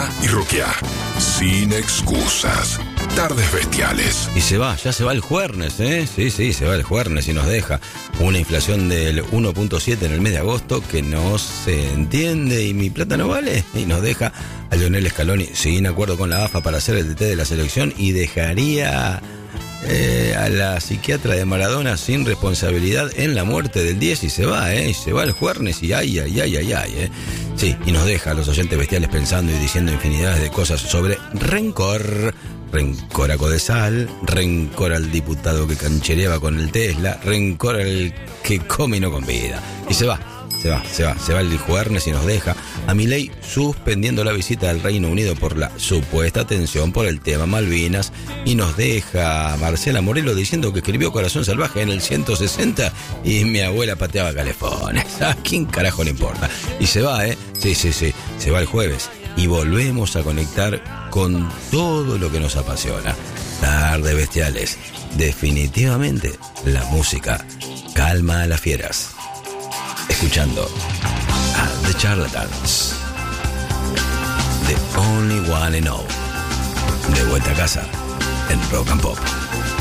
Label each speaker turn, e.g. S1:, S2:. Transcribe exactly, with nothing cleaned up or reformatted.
S1: Escucha y roquea. Sin excusas. Tardes Bestiales.
S2: Y se va, ya se va el jueves, ¿eh? Sí, sí, se va el jueves y nos deja una inflación del uno punto siete en el mes de agosto que no se entiende y mi plata no vale. Y nos deja a Lionel Scaloni sin acuerdo con la A F A para hacer el D T de la selección y dejaría eh, a la psiquiatra de Maradona sin responsabilidad en la muerte del diez y se va, ¿eh? Y se va el jueves y ay, ay, ay, ay, ay, ¿eh? Sí, y nos deja a los oyentes bestiales pensando y diciendo infinidades de cosas sobre rencor. Rencor a Codesal, rencor al diputado que canchereaba con el Tesla, rencor al que come y no convida. Y se va, se va, se va, se va el jueves y nos deja a Milei suspendiendo la visita al Reino Unido por la supuesta tensión por el tema Malvinas y nos deja a Marcela Morelo diciendo que escribió Corazón Salvaje en el ciento sesenta y mi abuela pateaba calefones. ¿A quién carajo le importa? Y se va, ¿eh? Sí, sí, sí, se va el jueves. Y volvemos a conectar con todo lo que nos apasiona. Tardes Bestiales. Definitivamente la música calma a las fieras. Escuchando a The Charlatans. The Only One and All. De vuelta a casa en Rock and Pop.